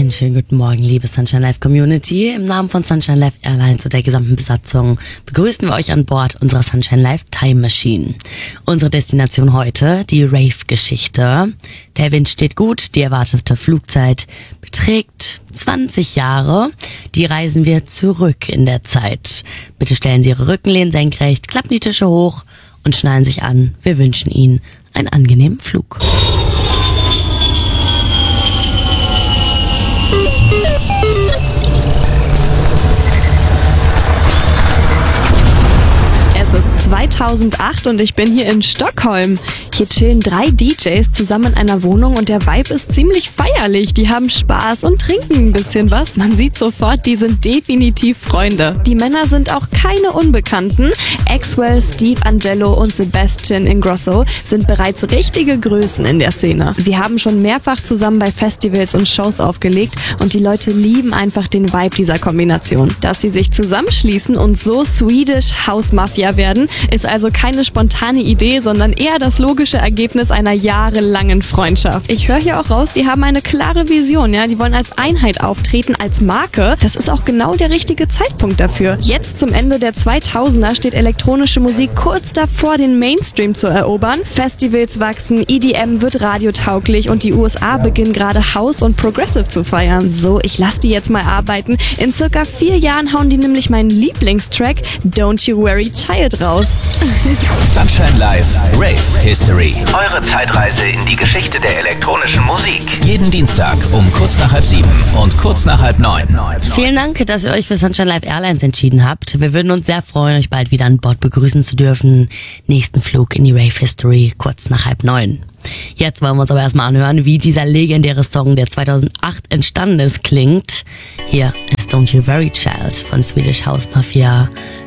Einen schönen guten Morgen, liebe Sunshine Life Community. Im Namen von Sunshine Life Airlines und der gesamten Besatzung begrüßen wir euch an Bord unserer Sunshine Life Time Machine. Unsere Destination heute, die Rave-Geschichte. Der Wind steht gut, die erwartete Flugzeit beträgt 20 Jahre. Die reisen wir zurück in der Zeit. Bitte stellen Sie Ihre Rückenlehnen senkrecht, klappen die Tische hoch und schnallen sich an. Wir wünschen Ihnen einen angenehmen Flug. Es ist 2008 und ich bin hier in Stockholm. Hier chillen 3 DJs zusammen in einer Wohnung und der Vibe ist ziemlich feierlich. Die haben Spaß und trinken ein bisschen was. Man sieht sofort, die sind definitiv Freunde. Die Männer sind auch keine Unbekannten. Axwell, Steve Angello und Sebastian Ingrosso sind bereits richtige Größen in der Szene. Sie haben schon mehrfach zusammen bei Festivals und Shows aufgelegt und die Leute lieben einfach den Vibe dieser Kombination. Dass sie sich zusammenschließen und so Swedish House Mafia werden, ist also keine spontane Idee, sondern eher das logische Ergebnis einer jahrelangen Freundschaft. Ich höre hier auch raus, die haben eine klare Vision, ja, die wollen als Einheit auftreten, als Marke. Das ist auch genau der richtige Zeitpunkt dafür. Jetzt zum Ende der 2000er steht elektronische Musik kurz davor, den Mainstream zu erobern. Festivals wachsen, EDM wird radiotauglich und die USA beginnen gerade House und Progressive zu feiern. So, ich lasse die jetzt mal arbeiten. In circa 4 Jahren hauen die nämlich meinen Lieblingstrack Don't You Worry Child raus. Sunshine Life Rave History. Eure Zeitreise in die Geschichte der elektronischen Musik. Jeden Dienstag um kurz nach 6:30 und kurz nach 8:30. Vielen Dank, dass ihr euch für Sunshine Life Airlines entschieden habt. Wir würden uns sehr freuen, euch bald wieder an Bord begrüßen zu dürfen. Nächsten Flug in die Rave History kurz nach 8:30. Jetzt wollen wir uns aber erstmal anhören, wie dieser legendäre Song, der 2008 entstanden ist, klingt. Hier ist Don't You Worry Child von Swedish House Mafia.